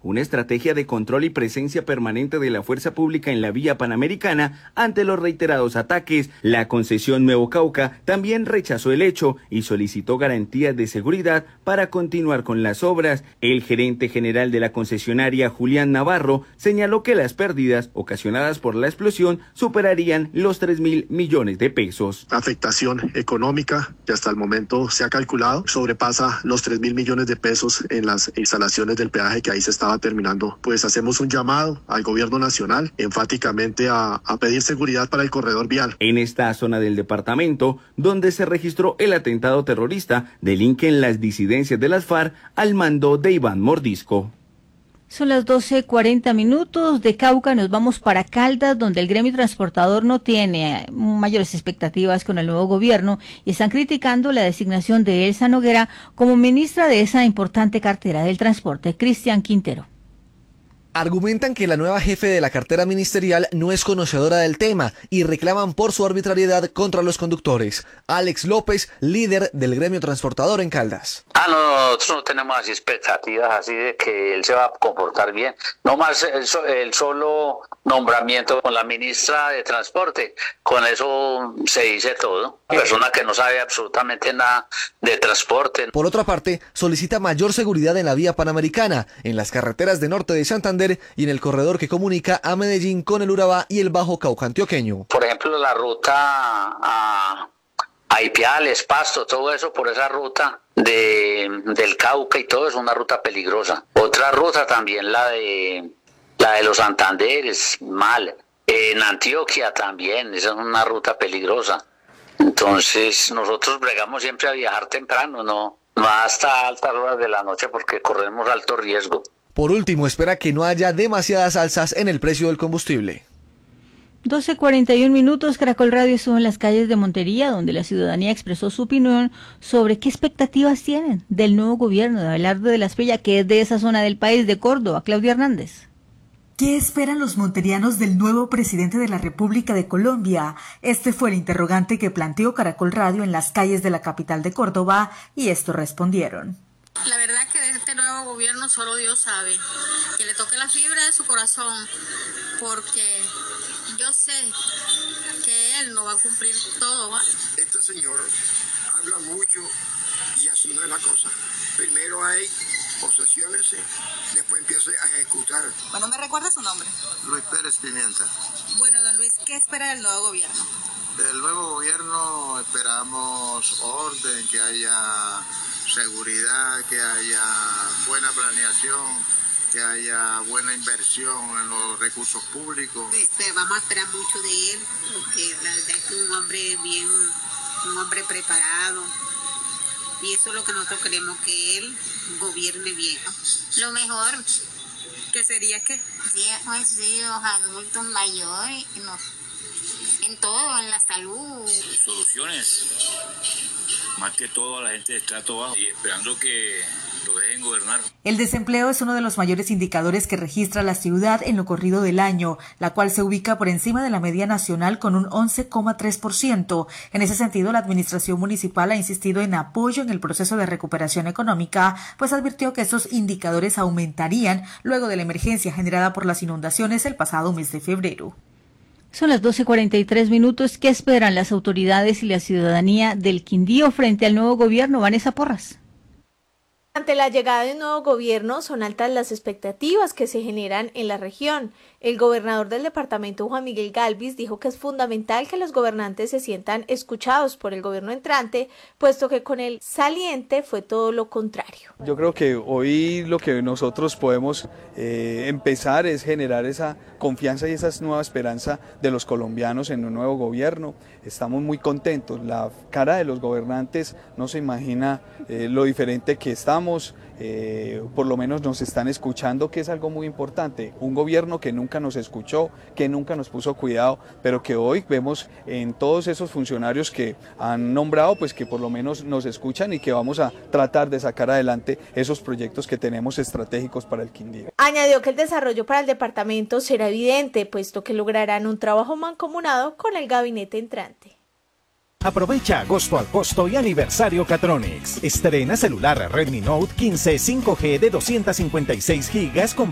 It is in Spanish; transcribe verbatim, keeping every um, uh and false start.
una estrategia de control y presencia permanente de la fuerza pública en la vía panamericana ante los reiterados ataques. La concesión Nuevo Cauca también rechazó el hecho y solicitó garantías de seguridad para continuar con las obras. El gerente general de la concesionaria, Julián Navarro, señaló que las pérdidas ocasionadas por la explosión superarían los tres mil millones de pesos. La afectación económica que hasta el momento se ha calculado sobrepasa los tres mil millones de pesos en las instalaciones del peaje que ahí se estaba terminando. Pues hacemos un llamado al gobierno nacional enfáticamente a, a pedir seguridad para el corredor vial. En esta zona del departamento, donde se registró el atentado terrorista, delinquen las disidencias de las FARC al mando de Iván Mordisco. Son las doce cuarenta minutos. De Cauca nos vamos para Caldas, donde el gremio transportador no tiene mayores expectativas con el nuevo gobierno y están criticando la designación de Elsa Noguera como ministra de esa importante cartera del transporte. Cristian Quintero. Argumentan que la nueva jefe de la cartera ministerial no es conocedora del tema y reclaman por su arbitrariedad contra los conductores. Alex López, líder del gremio transportador en Caldas. Ah, no, nosotros no tenemos así expectativas así de que él se va a comportar bien. No más el, el solo nombramiento con la ministra de Transporte, con eso se dice todo. Persona que no sabe absolutamente nada de transporte. Por otra parte, solicita mayor seguridad en la vía panamericana, en las carreteras de norte de Santander y en el corredor que comunica a Medellín con el Urabá y el Bajo Cauca antioqueño. Por ejemplo, la ruta a, a Ipiales, Pasto, todo eso por esa ruta de, del Cauca y todo es una ruta peligrosa. Otra ruta también, la de, la de los Santanderes, mal. En Antioquia también, esa es una ruta peligrosa. Entonces nosotros bregamos siempre a viajar temprano, no, no hasta altas horas de la noche porque corremos alto riesgo. Por último, espera que no haya demasiadas alzas en el precio del combustible. doce cuarenta y un minutos. Caracol Radio estuvo en las calles de Montería, donde la ciudadanía expresó su opinión sobre qué expectativas tienen del nuevo gobierno de Abelardo de la Espriella, que es de esa zona del país, de Córdoba. Claudia Hernández. ¿Qué esperan los monterianos del nuevo presidente de la República de Colombia? Este fue el interrogante que planteó Caracol Radio en las calles de la capital de Córdoba, y esto respondieron. La verdad que de este nuevo gobierno solo Dios sabe, que le toque la fibra de su corazón, porque yo sé que él no va a cumplir todo. ¿va? Este señor habla mucho y así no es la cosa. Primero hay posesiones, después empieza a ejecutar. Bueno, ¿me recuerda su nombre? Luis Pérez Pimienta. Bueno, don Luis, ¿qué espera del nuevo gobierno? Del nuevo gobierno esperamos orden, que haya seguridad, que haya buena planeación, que haya buena inversión en los recursos públicos. Este, vamos a esperar mucho de él, porque la verdad es que es un hombre bien, un hombre preparado, y eso es lo que nosotros queremos, que él gobierne bien. Lo mejor ¿Qué sería qué? Sí, pues sí, los adultos mayores, no, en todo, en la salud. Soluciones, más que todo a la gente de estrato bajo, y esperando que lo dejen gobernar. El desempleo es uno de los mayores indicadores que registra la ciudad en lo corrido del año, la cual se ubica por encima de la media nacional con un once coma tres por ciento. En ese sentido, la administración municipal ha insistido en apoyo en el proceso de recuperación económica, pues advirtió que esos indicadores aumentarían luego de la emergencia generada por las inundaciones el pasado mes de febrero. Son las doce cuarenta y tres minutos. ¿Qué esperan las autoridades y la ciudadanía del Quindío frente al nuevo gobierno? Vanessa Porras. Ante la llegada de un nuevo gobierno, son altas las expectativas que se generan en la región. El gobernador del departamento, Juan Miguel Galvis, dijo que es fundamental que los gobernantes se sientan escuchados por el gobierno entrante, puesto que con el saliente fue todo lo contrario. Yo creo que hoy lo que nosotros podemos eh, empezar es generar esa confianza y esa nueva esperanza de los colombianos en un nuevo gobierno. Estamos muy contentos. La cara de los gobernantes no se imagina eh, lo diferente que estamos. Eh, por lo menos nos están escuchando, que es algo muy importante. Un gobierno que nunca nos escuchó, que nunca nos puso cuidado, pero que hoy vemos en todos esos funcionarios que han nombrado, pues que por lo menos nos escuchan y que vamos a tratar de sacar adelante esos proyectos que tenemos estratégicos para el Quindío. Añadió que el desarrollo para el departamento será evidente, puesto que lograrán un trabajo mancomunado con el gabinete entrante. Aprovecha agosto al costo y aniversario Catronics. Estrena celular Redmi Note quince cinco G de doscientos cincuenta y seis gigas con